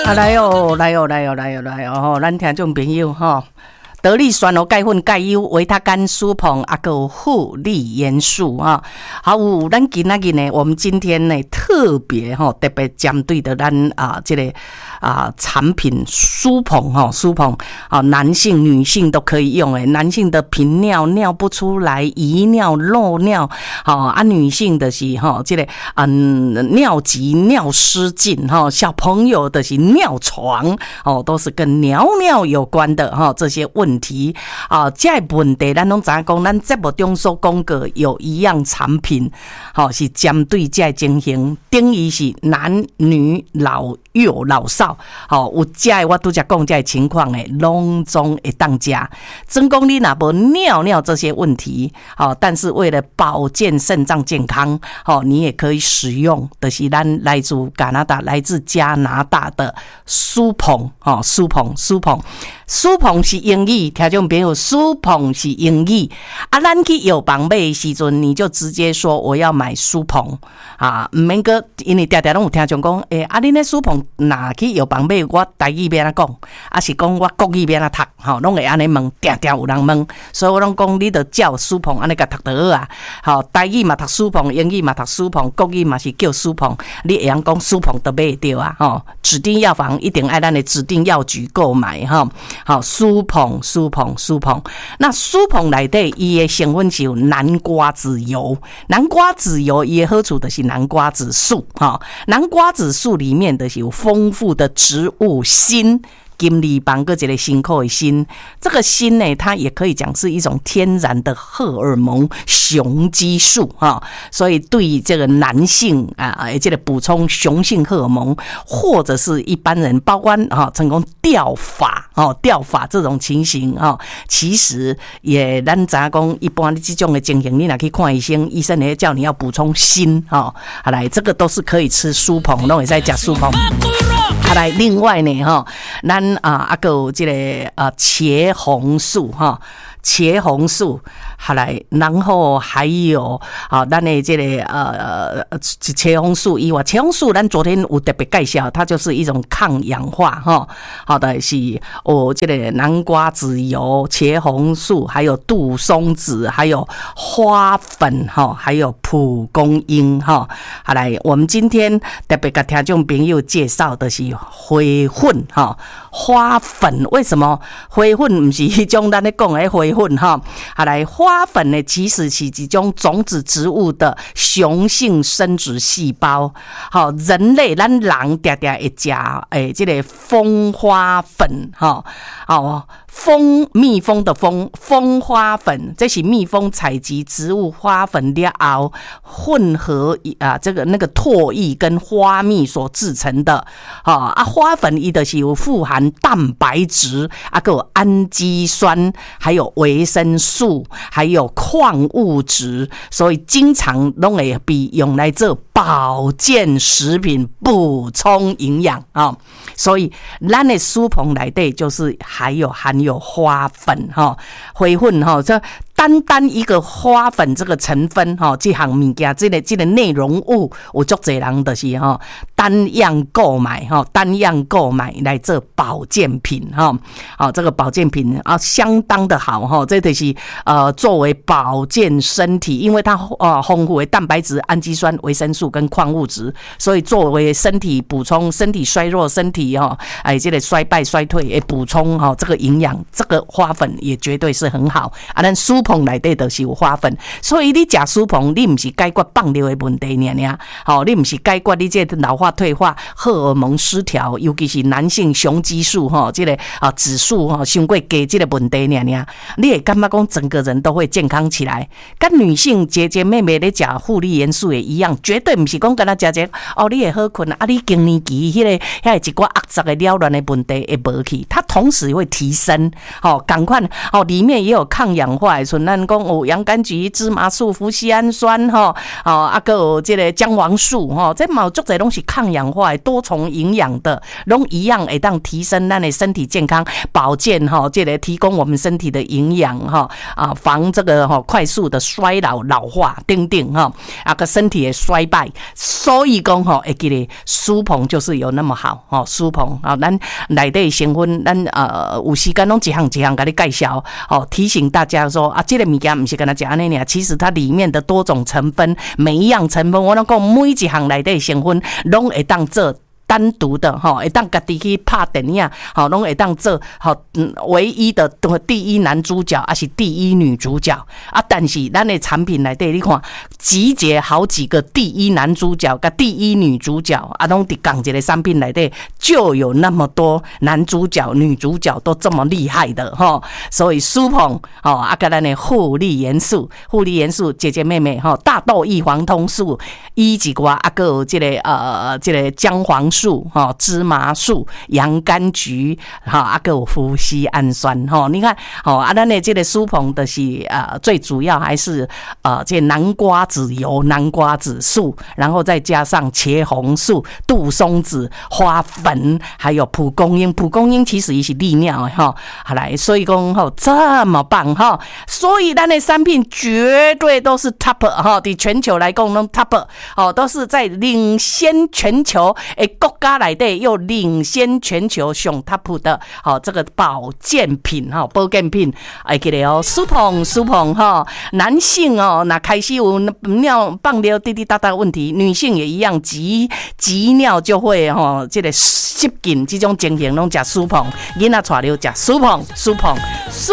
来哦，咱听众朋友吼，得力酸哦钙粉钙优维他甘舒膨啊个护理元素啊，好有咱今仔日呢，我们今天呢特别特别针对的咱这个产品舒膨舒膨男性女性都可以用诶，男性的频尿尿不出来，遗尿漏尿女性的是这个尿急尿失禁小朋友的是尿床都是跟尿尿有关的这些问题这个问题咱拢知影讲，咱节目中所讲过有一样产品是针对这个情形，等于是男女老幼老少有这我拄则讲这情况诶，拢总会当吃。真讲你若无尿尿这些问题但是为了保健肾脏健康你也可以使用，就是咱来自加拿大的舒膨舒膨是英语，听众朋友，舒膨是英语咱去药房买的时阵，你就直接说我要买舒膨唔免个，因为常常拢有听众讲恁咧舒膨哪去药房买，我台语要安怎讲是讲我国语要安怎读拢会安尼问，常常有人问，所以我拢讲你就照舒膨安尼甲读就好台语嘛读舒膨，英语嘛读舒膨，国语嘛是叫舒膨，你会晓讲舒膨就买得到指定药房一定爱咱的指定药局购买舒膨。那舒膨内底伊的成分是有南瓜子油，南瓜子油伊的好处就是南瓜子素南瓜子素里面的是有丰富的植物锌。金利邦个一个辛苦的锌，这个锌呢，它也可以讲是一种天然的荷尔蒙雄激素所以对于这个男性这个补充雄性荷尔蒙，或者是一般人包括成功掉发这种情形其实也咱知影讲，一般这种的情形，你若去看医生，医生也叫你要补充锌来，这个都是可以吃舒膨，拢会使吃舒膨。来，另外呢咱还有这个茄红素茄红素来，然后还有咱的这个茄红素以外，茄红素咱昨天有特别介绍，它就是一种抗氧化好的是这个南瓜籽油、茄红素，还有杜松子，还有花粉还有蒲公英来，我们今天特别给听众朋友介绍的是花粉花粉。为什么花粉不是迄种咱咧讲的花粉来，花粉呢其实是一种种子植物的雄性生殖细胞人类咱人常常会吃这个蜂花粉蜜蜂的蜂花粉，这是蜜蜂采集植物花粉了后混合这个那个唾液跟花蜜所制成的花粉伊就是有富含蛋白质还有氨基酸，还有维生素，还有矿物质，所以经常拢会被用来做保健食品，补充营养所以咱的舒膨内底就是含有花粉花粉这单一个花粉这个成分这项物件这个内容物，有足侪人就是单样购买来做保健品这个保健品相当的好这就是作为保健身体，因为它丰富的蛋白质、氨基酸、维生素跟矿物质，所以作为身体补充身体衰弱、身体这个衰败衰退的补充这个营养，这个花粉也绝对是很好咱舒膨内底就是有花粉，所以你吃舒膨，你不是解决放尿的问题你不是解决你这老化退化、荷尔蒙失调，尤其是男性雄激素这个指数太过低这个问题你会感觉讲整个人都会健康起来，跟女性姐姐妹妹咧吃护理元素也一样，绝对不是讲跟他吃你会好困你更年期迄个一寡恶杂的了乱的问题会无去，它同时会提升赶快里面也有抗氧化的像咱讲有洋甘菊、芝麻素、脯酰氨酸哈，啊个有这个姜黄素哈，这嘛有足侪拢是抗氧化的多重营养的，拢一样会当提升咱的身体健康保健哈，这个提供我们身体的营养哈啊，防这个快速的衰老老化等等哈，啊个身体的衰败，所以讲会记得舒膨就是有那么好舒膨啊，咱内底成分咱有时间拢一项一项给你介绍提醒大家说啊，这个物件不是跟他讲安尼尔，其实它里面的多种成分，每一样成分我拢讲每一项内底成分拢会当做单独的会当家己去拍电影拢会当做唯一的第一男主角还是第一女主角啊，但是咱的产品内底你看集结好几个第一男主角跟第一女主角啊，拢伫同一个产品内底就有那么多男主角女主角都这么厉害的所以舒膨啊跟咱的护理元素姐姐妹妹大豆异黄酮素以及啊还有这个姜黄素芝麻素、洋甘菊还有脯酰氨酸你看啊，咱的这个舒膨的是最主要还是这南瓜籽油、南瓜籽素，然后再加上茄红素、杜松子、花粉，还有蒲公英。蒲公英其实也是利尿的好来，所以讲这么棒所以咱的产品绝对都是 top 在全球来讲都 top 都是在领先全球的国家内底又领先全球上 top 的这个保健品会记得舒膨男性那开始有尿放尿滴滴答答问题，女性也一样，急尿就会这个失禁这种情形拢吃舒膨，囡仔带了吃舒膨